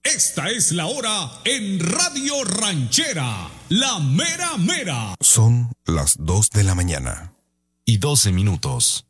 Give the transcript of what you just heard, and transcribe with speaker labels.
Speaker 1: Esta es la hora en Radio Ranchera, la mera mera.
Speaker 2: Son las 2 de la mañana.
Speaker 3: Y 12 minutos.